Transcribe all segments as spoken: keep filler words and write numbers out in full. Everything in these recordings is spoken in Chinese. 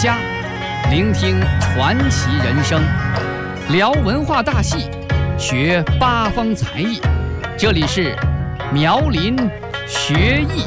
家，聆听传奇人生，聊文化大戏，学八方才艺。这里是苗林学艺。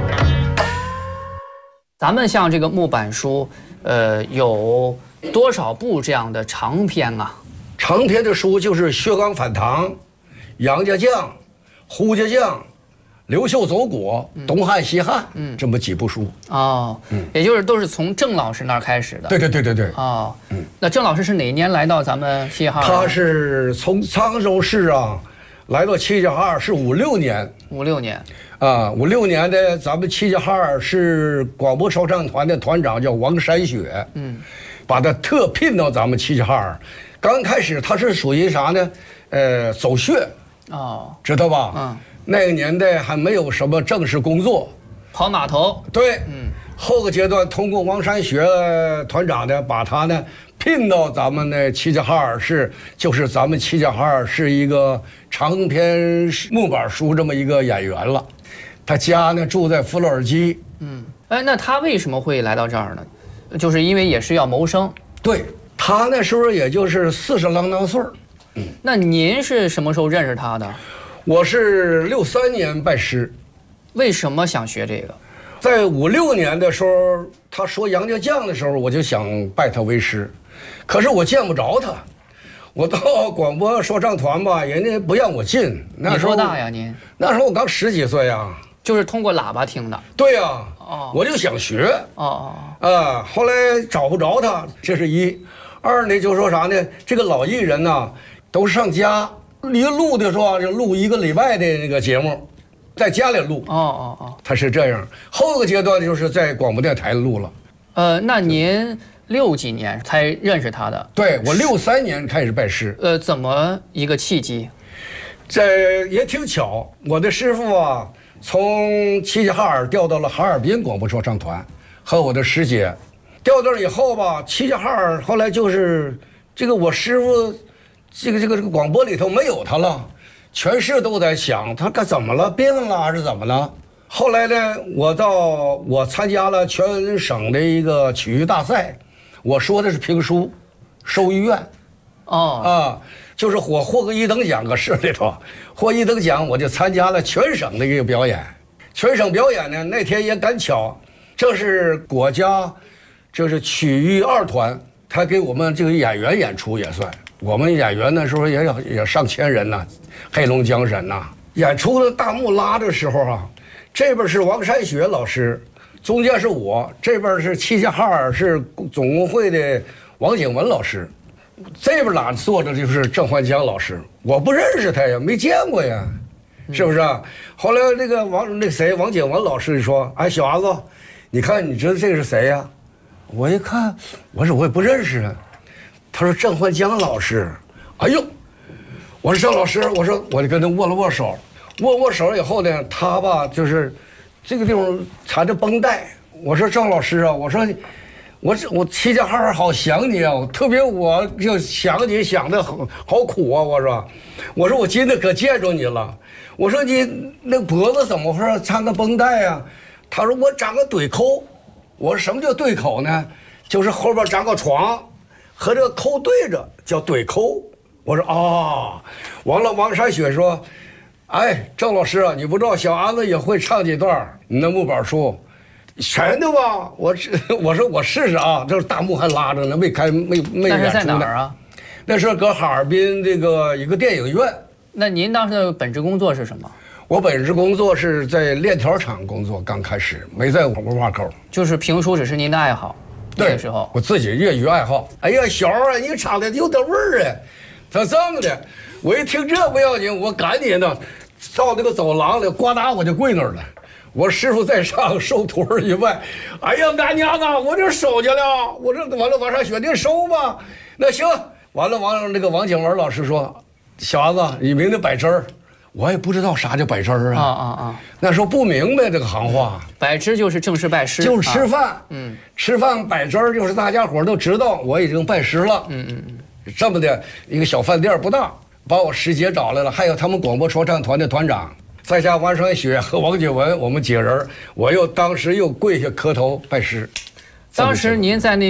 咱们像这个木板书，呃，有多少部这样的长篇啊？ 长篇的书就是《薛刚反唐》、《杨家将》、《胡家将》、《刘秀走国》、《东汉西汉》，嗯，这么几部书。 哦，嗯，也就是都是从郑老师那儿开始的。 对对对对对。 哦，嗯，那郑老师是哪年来到咱们齐齐哈尔？ 他是从沧州市啊，来到齐齐哈尔是五六年。 五六年。 啊，五六年的咱们齐齐哈尔市广播说唱团的团长叫王山雪，嗯，把他特聘到咱们齐齐哈尔。刚开始他是属于啥呢？呃，走穴。哦，知道吧？嗯。那个年代还没有什么正式工作， 跑码头。 对，嗯，后个阶段通过王山学团长呢，把他呢聘到咱们的齐齐哈尔市，就是咱们齐齐哈尔市一个长篇木板书这么一个演员了。他家呢住在弗洛尔基。 嗯，哎，那他为什么会来到这儿呢？就是因为也是要谋生。 对，他那时候也就是四十郎当岁儿。 嗯，那您是什么时候认识他的？ 我是六三年拜师。 为什么想学这个？ 在五六年的时候，他说杨家将的时候，我就想拜他为师，可是我见不着他。我到广播说唱团吧，人家不让我进。那时候你多大呀您？ 那时候我刚十几岁呀。 就是通过喇叭听的。 对呀。哦。我就想学。哦哦。啊，后来找不着他，这是一。二呢，就说啥呢？这个老艺人呢，都上家。一录的时候就录一个礼拜的那个节目，在家里录。哦哦哦，他是这样。后个阶段就是在广播电台录了。 呃，那您六几年才认识他的？ 对，我六三年开始拜师。 呃，怎么一个契机？ 这也挺巧，我的师傅啊，从齐齐哈尔调到了哈尔滨广播说唱团，和我的师姐调到了以后吧，齐齐哈尔后来就是这个我师傅。这个这个这个广播里头没有他了，全市都在想他该怎么了，病了还是怎么了？后来呢，我到我参加了全省的一个曲艺大赛，我说的是评书，收医院。哦啊，就是我获个一等奖，搁市里头获一等奖，我就参加了全省的一个表演。全省表演呢，那天也赶巧，这是国家，这是曲艺二团，他给我们这个演员演出也算。我们演员那时候也有也上千人呐，黑龙江人呐。演出的大幕拉的时候啊，这边是王山雪老师，中间是我，这边是齐齐哈尔市总工会的王景文老师，这边哪坐着就是郑焕江老师。我不认识他呀，没见过呀，是不是啊？后来那个王那个谁王景文老师说：“哎，小伢子，你看你知道这个是谁呀？”我一看，我说我也不认识啊。他说郑焕江老师，哎呦，我说郑老师，我说我就跟他握了握手，握握手以后呢，他吧就是这个地方缠着绷带。我说郑老师啊，我说我我齐齐哈尔好想你啊，特别我就想你想的好好苦啊。我说我说我今天可见着你了。我说你那脖子怎么回事缠个绷带啊？他说我长个对口。我说什么叫对口呢？就是后边长个床。和这个扣对着叫对扣。我说啊，完了王山雪说，哎，郑老师啊，你不知道小伢子也会唱几段你那木板书，全的吧？我我说我试试啊，这大幕还拉着呢，没开没没演出呢。 那是在哪儿啊？ 那是搁哈尔滨这个一个电影院。 那您当时的本职工作是什么？ 我本职工作是在链条厂工作，刚开始没在文化口。 就是评书只是您的爱好。那个时候我自己业余爱好。哎呀，小啊，你唱的有点味儿啊！他这么的，我一听这不要紧，我赶紧的到那个走廊里，呱嗒我就跪那儿了。我师傅在上，收徒儿一拜。哎呀，干娘啊，我这收去了。我这完了，往上选定收吧。那行，完了，王那个王景文老师说，小子，你明天摆针儿。我也不知道啥叫摆枝儿啊！啊啊啊！那时候不明白这个行话。 摆枝就是正式拜师， 就是吃饭。啊、嗯，吃饭摆枝儿就是大家伙都知道我已经拜师了。嗯嗯嗯，这么的一个小饭店不大，把我师姐找来了，还有他们广播说唱团的团长，再加王传雪和王景文，我们几个人，我又当时又跪下磕头拜师。 当时您在那